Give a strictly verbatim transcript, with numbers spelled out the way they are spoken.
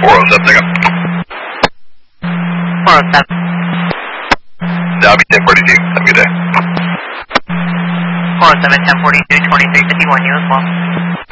four oh seven, take up. four oh seven. I'll be ten forty-two. Have a good day. four oh seven, ten forty-two, twenty-three fifty-one, you as well.